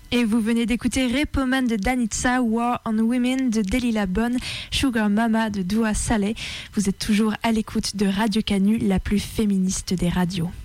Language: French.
Et vous venez d'écouter Repoman de Danitza, War on Women de Delila Bonne, Sugar Mama de Doua Saleh. Vous êtes toujours à l'écoute de Radio Canu, la plus féministe des radios.